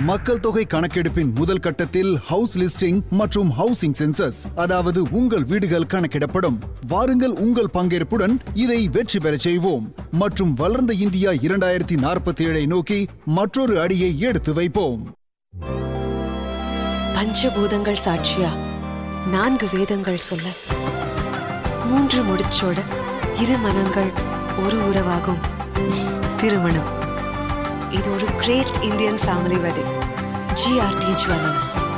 மக்கள் தொகை கணக்கெடுப்பின் முதல் கட்டத்தில் ஹவுஸ் லிஸ்டிங் மற்றும் ஹவுசிங் சென்சஸ், அதாவது உங்கள் வீடுகள் கணக்கிடப்படும். வாருங்கள், உங்கள் பங்கேற்புடன் இதை வெற்றி பெறச் செய்வோம் மற்றும் வளர்ந்த இந்தியா 2047 நோக்கி மற்றொரு அடியை எடுத்து வைப்போம். பஞ்சபூதங்கள் சாட்சியா 4 வேதங்கள் சொல்ல 3 முடிச்சோட 2 மனங்கள் ஒரு உறவாகும். திருமணம் இது ஒரு great Indian family wedding. GRT jewellers.